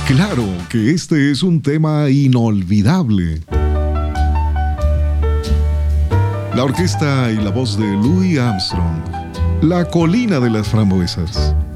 Claro que este es un tema inolvidable. La orquesta y la voz de Louis Armstrong, La colina de las frambuesas.